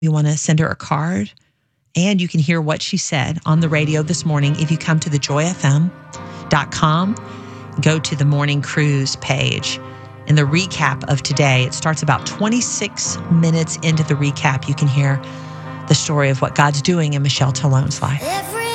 You want to send her a card, and you can hear what she said on the radio this morning if you come to thejoyfm.com, go to the Morning Cruise page. In the recap of today, it starts about 26 minutes into the recap. You can hear the story of what God's doing in Michelle Tallone's life.